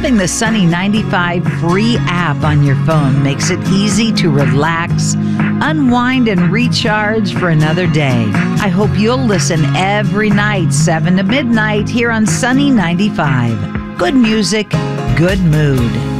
Having the Sunny 95 free app on your phone makes it easy to relax, unwind, and recharge for another day. I hope you'll listen every night, 7 to midnight, here on Sunny 95. Good music, good mood.